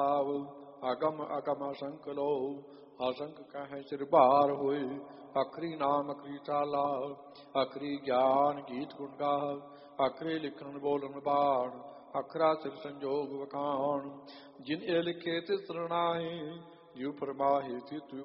ਅਗਮ ਅਗਮ ਅਸੰਖ ਲੋ, ਅਸੰਖ ਕਹਿ ਸਿਰ ਭਾਰ ਹੋਏ। ਆਖਰੀ ਨਾਮ ਅਖਰੀ ਚਾਲਾ, ਆਖਰੀ ਗਿਆਨ ਗੀਤ ਗੁਣ ਗਾਹ। ਆਖਰੇ ਲਿਖਣ ਬੋਲਣ ਬਾਣ, ਆਖਰਾ ਸਿਰ ਸੰਜੋਗ ਵਖਾਣ। ਜਿਨ ਇਹ ਲਿਖੇ ਤਿਸ ਤਰਨਾਹੀ, ਜਿਉ ਫਰਮਾਹੇ ਤਿਸ